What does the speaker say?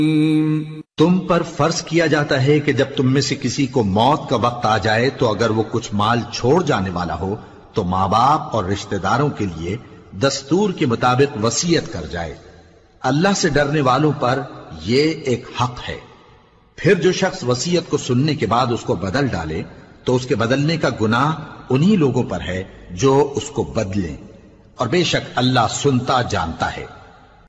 तुम पर फर्ज किया जाता है कि जब तुम में से किसी को मौत का वक्त आ जाए तो अगर वो कुछ माल छोड़ जाने वाला हो तो माँ बाप और रिश्तेदारों के लिए दस्तूर के मुताबिक वसीयत कर जाए। अल्लाह से डरने वालों पर यह एक हक है। फिर जो शख्स वसीयत को सुनने के बाद उसको बदल डाले तो उसके बदलने का गुनाह उन्हीं लोगों पर है जो उसको बदलें, और बेशक अल्लाह सुनता जानता है।